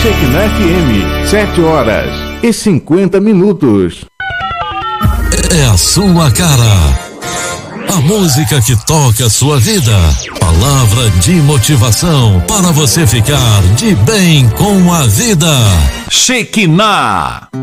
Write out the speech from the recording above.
Shekinah FM, 7h50. É a sua cara. A música que toca a sua vida. Palavra de motivação para você ficar de bem com a vida. Shekinah.